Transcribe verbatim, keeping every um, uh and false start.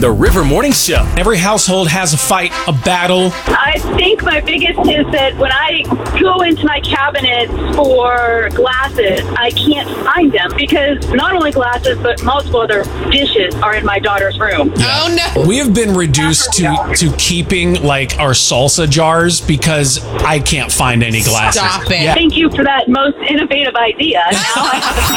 The River Morning Show. Every household has a fight, a battle. I think my biggest is that when I go into my cabinets for glasses, I can't find them because not only glasses, but multiple other dishes are in my daughter's room. Oh, no. We have been reduced to, to keeping like our salsa jars because I can't find any glasses. Stop it. Yeah. Thank you for that most innovative idea. Now I have